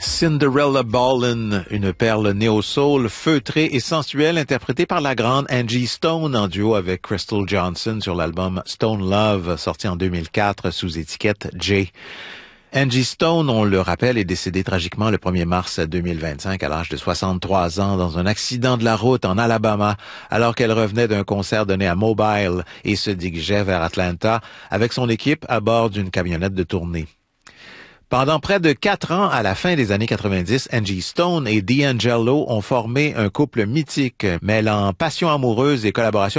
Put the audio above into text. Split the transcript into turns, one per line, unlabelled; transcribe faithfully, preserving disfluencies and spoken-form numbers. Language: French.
Cinderella Ballin, une perle néo-soul feutrée et sensuelle interprétée par la grande Angie Stone en duo avec Crystal Johnson sur l'album Stone Love sorti en deux mille quatre sous étiquette J. Angie Stone, on le rappelle, est décédée tragiquement le premier mars deux mille vingt-cinq à l'âge de soixante-trois ans dans un accident de la route en Alabama alors qu'elle revenait d'un concert donné à Mobile et se dirigeait vers Atlanta avec son équipe à bord d'une camionnette de tournée. Pendant près de quatre ans, à la fin des années quatre-vingt-dix, Angie Stone et D'Angelo ont formé un couple mythique mêlant passion amoureuse et collaboration